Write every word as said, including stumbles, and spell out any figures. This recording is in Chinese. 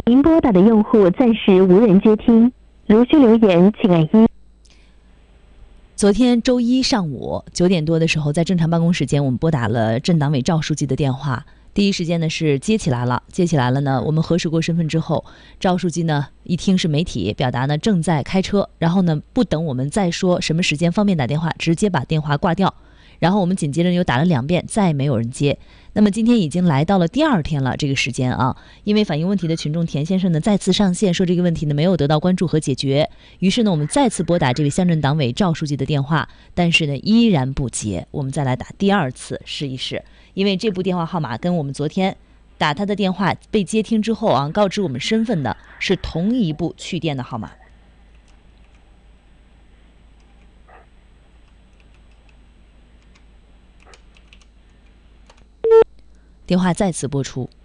您拨打的用户暂时无人接听，如需留言请按一。 昨天周一上午九点多的时候，在正常办公时间，我们拨打了镇党委赵书记的电话。第一时间呢是接起来了，接起来了呢，我们核实过身份之后，赵书记呢一听是媒体，表达呢正在开车，然后呢不等我们再说什么时间方便打电话，直接把电话挂掉。然后我们紧接着又打了两遍，再没有人接。那么今天已经来到了第二天了，这个时间啊，因为反映问题的群众田先生呢再次上线，说这个问题呢没有得到关注和解决。于是呢，我们再次拨打这位乡镇党委赵书记的电话，但是呢依然不接。我们再来打第二次试一试，因为这部电话号码跟我们昨天打他的电话被接听之后啊，告知我们身份的是同一部去电的号码。电话再次拨出，